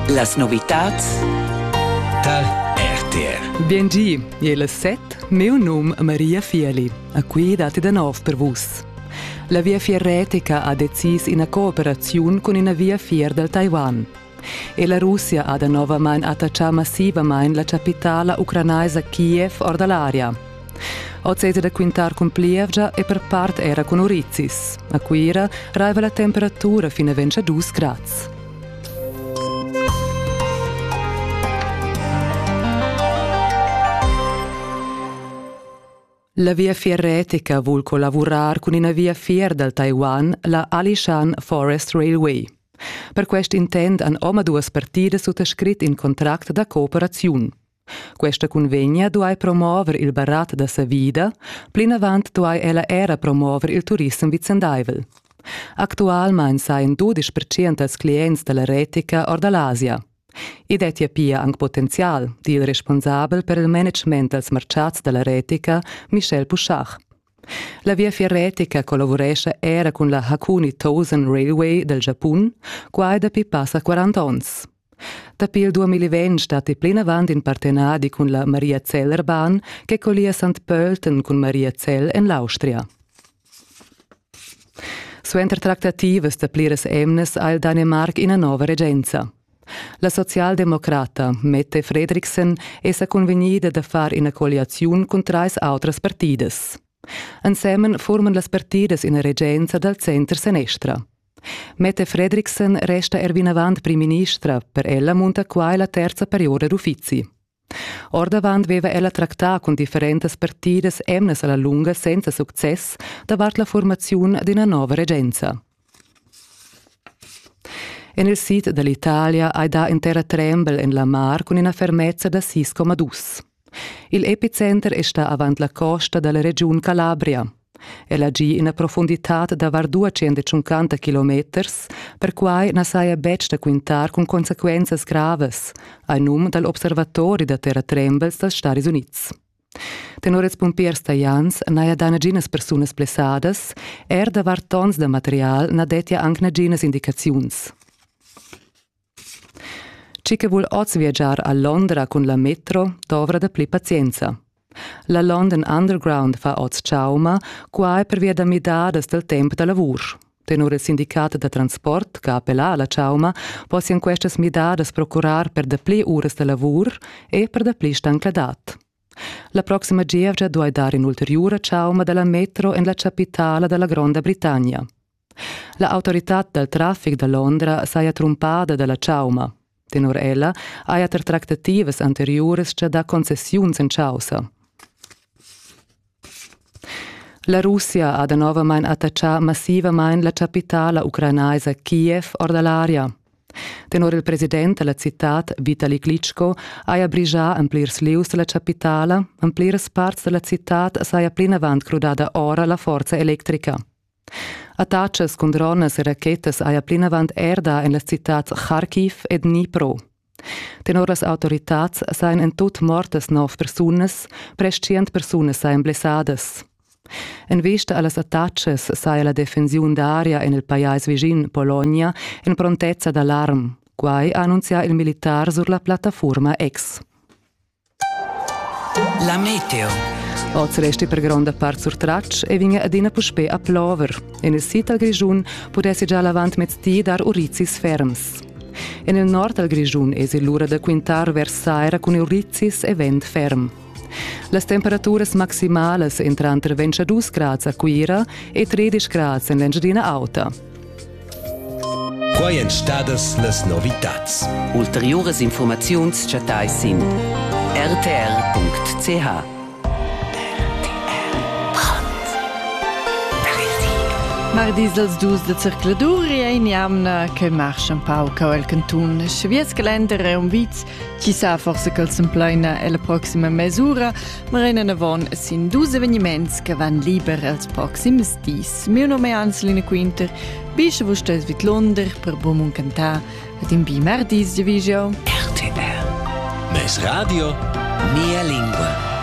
Las novitats tal RTR. Biengi, je le 7, meu nom Maria Fieli, a qui dati da nov per vus. La Via Fierretica ha decis in cooperazione con una Via Fier del Taiwan. E la Russia ha da novamain attacciato massivamain la capitale ucranaisa Kiev or dall'aria. Ozzese da quintar con Plievgia e per part era con Orizzis. A quira raiva la temperatura fino a 22 gradi. La Via Fierretica vuol collaborare con una Via Fier del Taiwan, la Alishan Forest Railway. Per questo intend han oma duas partide sottoscrit in contract da cooperazione. Questa convegna duai promover il barat da sa vida, plin avant duai ella era promover il turismo vicendaivel. Actualmein sain 12% als clients della Retica or dall'Asia. Id etia pia anche potenzial, di il responsabel per il management als marchats della Retica, Michel Pouchach. La Via Fierretica collaboresce era con la Hakuni Tousen Railway del Giappun, quai da pi passa 40 ans. Da pi il 2020 stati plin avant in partenadi con la Maria Zeller Bahn, che collia St. Pölten con Maria Zell en l'Austria. Suenter tractatives da plires emnes al Danemark in a nova regenza. La socialdemocrata Mette Frederiksen essa convenida da far in coalizione con 3 altres partides. Insieme forman las partides in a regenza dal centro-sinistra. Mette Frederiksen resta ervinavant prime-ministra, per ella munta quai la terza perioda d'uffizi. Or davant veva ella tractà con differentes partides emnes alla lunga senza success davart la formazione di una nova regenza. En il sit dell'Italia hai da intera trembel en la mar con una fermezza da 6,2. Il epicenter sta avant la costa della regione Calabria. Ella agì in a profondità da var 250 km, per quai na saia bec da quintar con conseguenze graves, ai num dall'Observatori da terratrembels dels Stati Units. Tenores pompiers taians naia da naginas persunas blessadas, da var tons de material na detia anche naginas indicaziuns. Ci che vuol oz viaggiare a Londra con la metro dovra da pli pazienza. La London Underground fa oz ciauma, quai per via da midadas del tempo da lavur. Tenor il sindicato da transport, che appella la ciauma, possian questas midadas procurar per da pli ures da lavur e per da pli stancladat. La prossima gievgia due dare in ulteriore ciauma della metro in la capitale della Grande Britannia. La autorità del traffico da Londra saia trumpata dalla ciauma. Tenor ella ha ter tractatives anteriores già da concessiuns in causa. La Russia ha da novamain attaccià massivamain la capitale ucranaisa Kiev or dall'aria. Tenor il presidente della città, Vitali Klitschko, ha abbrigià amplirs lius della capitale, amplirs parts della città saia plin avant crudada ora la forza elettrica. Attacces con drones e rachetes ha plin avant erda in las citats Kharkiv e Dnipro. Tenor las autoritats sain en tot mortes 9 personas, prest 100 personas sain blessadas. En vista allas attacces saia la defensiun d'aria en il pais vicin Polonia en prontezza d'alarm, quai annunzia il militar sur la plataforma X. La meteo. Oz resti per grande part sur traccia e vinga adina puspè a plover. En il sit al Grigiun pudessi già l'avant mezz'dì dar Orizzis ferms. En il nord al Grigiun esi l'ura da quintar vers saira con Orizzis e vent ferm. Las temperaturas maximales entran tra 22 gradi a Quira e 13 gradi in l'Engiadina Alta. Quai en stadas las novitats. Ulteriores informaziuns chatai sin rtr.ch. Mardis dels dus de circladuri e iniamna che marchan pau ca el cantun. Schviez calender e un viz, ci sa forse che s'empleina e la proxima mesura, ma renen avon sin 2 eveniments che van liber als proximes dis. Mio nome è Anselina Quinter, bisce vostes vit Londer per Bomon Cantà, ed in bi mardis de visio. RTR. Mes radio. Mia lingua.